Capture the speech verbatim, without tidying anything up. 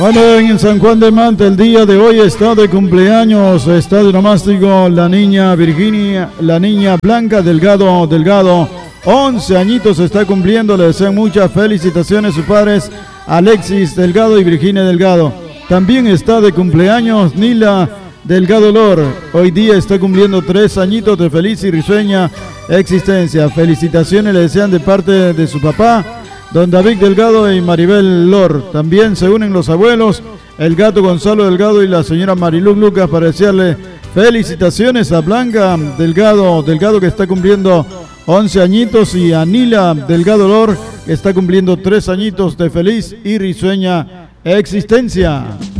Bueno, en San Juan de Manta el día de hoy está de cumpleaños, está de nomástico la niña Virginia, la niña Blanca Delgado Delgado, once añitos está cumpliendo, le desean muchas felicitaciones sus padres Alexis Delgado y Virginia Delgado. También está de cumpleaños Nila Delgado Lor, hoy día está cumpliendo tres añitos de feliz y risueña existencia. Felicitaciones le desean de parte de su papá, don David Delgado y Maribel Lor. También se unen los abuelos, el gato Gonzalo Delgado y la señora Mariluz Lucas para desearle felicitaciones a Blanca Delgado Delgado que está cumpliendo once añitos y a Nila Delgado Lor que está cumpliendo tres añitos de feliz y risueña existencia.